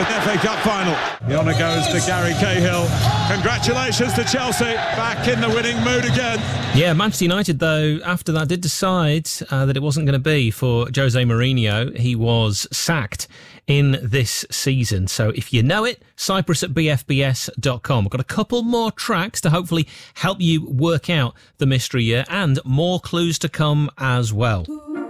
FA Cup final. The honour goes to Gary Cahill. Congratulations to Chelsea, back in the winning mood again. Yeah, Manchester United, though, after that did decide that it wasn't going to be for Jose Mourinho. He was sacked in this season. So if you know it, cyprus@bfbs.com. We've got a couple more tracks to hopefully help you work out the mystery year, and more clues to come as well.